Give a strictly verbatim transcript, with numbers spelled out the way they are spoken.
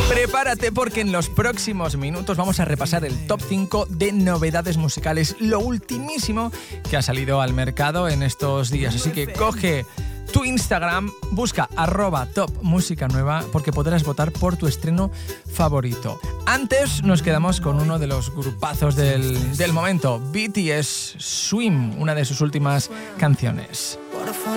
Prepárate porque en los próximos minutos vamos a repasar el top cinco de novedades musicales, lo ultimísimo que ha salido al mercado en estos días. Así que coge tu Instagram, busca arroba top música nueva porque podrás votar por tu estreno favorito. Antes nos quedamos con uno de los grupazos del, del momento, B T S Swim, una de sus últimas canciones.